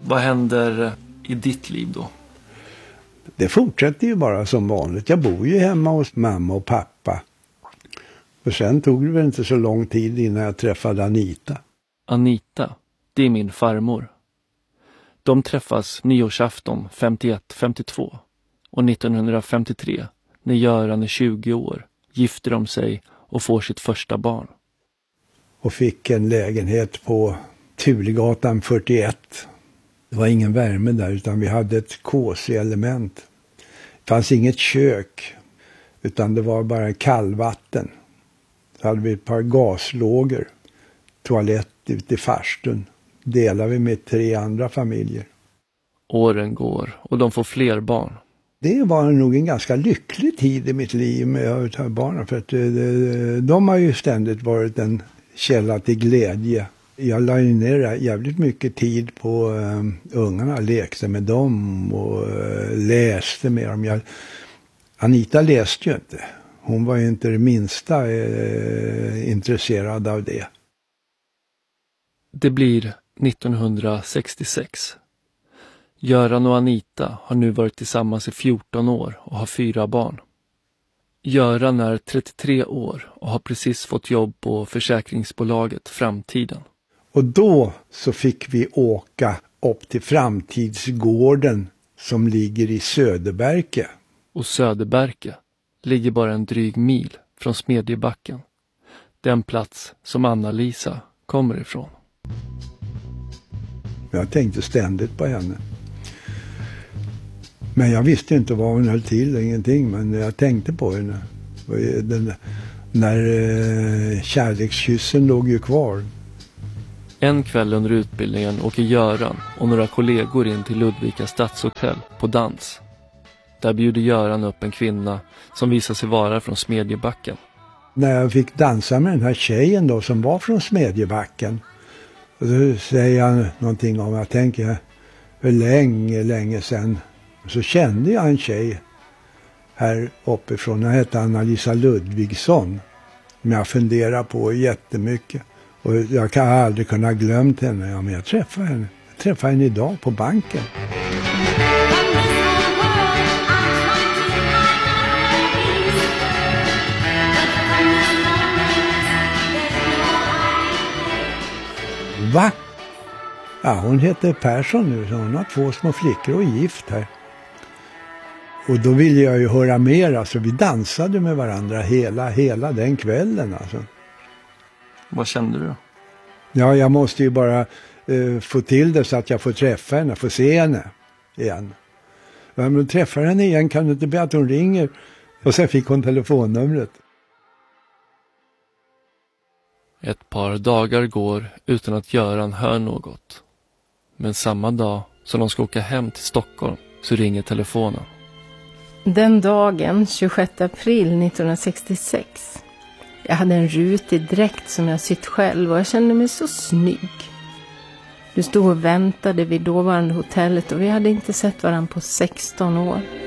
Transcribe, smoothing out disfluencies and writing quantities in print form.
Vad händer i ditt liv då? Det fortsätter ju bara som vanligt. Jag bor ju hemma hos mamma och pappa. Och sen tog det väl inte så lång tid innan jag träffade Anita. Anita, det är min farmor. De träffas nyårsafton 51-52. Och 1953, när Göran är 20 år, gifter de sig och får sitt första barn. Och fick en lägenhet på Tulegatan 41. Det var ingen värme där utan vi hade ett KC-element. Det fanns inget kök utan det var bara kallvatten. Så hade vi ett par gaslågor, toalett ute i farstun. Delade vi med 3 andra familjer. Åren går och de får fler barn. Det var nog en ganska lycklig tid i mitt liv med att ha barnen. För att de har ju ständigt varit en källa till glädje. Jag la ner jävligt mycket tid på ungarna, lekte med dem och läste med dem. Anita läste ju inte. Hon var ju inte det minsta intresserad av det. Det blir 1966. Göran och Anita har nu varit tillsammans i 14 år och har 4 barn. Göran är 33 år och har precis fått jobb på försäkringsbolaget Framtiden. Och då så fick vi åka upp till Framtidsgården som ligger i Söderberke. Och Söderberke ligger bara en dryg mil från Smedjebacken. Den plats som Anna-Lisa kommer ifrån. Jag tänkte ständigt på henne. Men jag visste inte vad hon höll till, ingenting. Men jag tänkte på henne. Den där kärlekskyssen låg ju kvar. En kväll under utbildningen åker Göran och några kollegor in till Ludvika stadshotell på dans. Där bjuder Göran upp en kvinna som visar sig vara från Smedjebacken. När jag fick dansa med den här tjejen då som var från Smedjebacken. Och då säger jag någonting om, jag tänker för länge sedan. Så kände jag en tjej här uppifrån. Hon hette Anna-Lisa Ludvigsson. Som jag funderar på jättemycket. Och jag kan aldrig kunna glömt henne. Ja, men jag träffade henne. Jag träffade henne idag på banken. Va? Ja, hon heter Persson nu. Så hon har 2 små flickor och är gift här. Och då ville jag ju höra mer. Alltså vi dansade med varandra hela den kvällen alltså. Vad kände du då? Ja, jag måste ju bara få till det så att jag får träffa henne, få se henne igen. Ja, men träffar henne igen, kan du inte be att hon ringer? Och sen fick hon telefonnumret. Ett par dagar går utan att Göran hör något. Men samma dag som de ska åka hem till Stockholm så ringer telefonen. Den dagen, 26 april 1966. Jag hade en rutig dräkt som jag sytt själv och jag kände mig så snygg. Du stod och väntade vid dåvarande hotellet och vi hade inte sett varandra på 16 år.